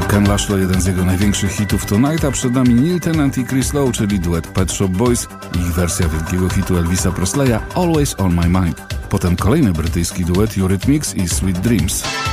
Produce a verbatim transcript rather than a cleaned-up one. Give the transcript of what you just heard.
Ken Laszlo, jeden z jego największych hitów Tonight, a przed nami Neil Tennant i Chris Lowe, czyli duet Pet Shop Boys i ich wersja wielkiego hitu Elvisa Presleya Always on My Mind. Potem kolejny brytyjski duet Eurythmics i Sweet Dreams.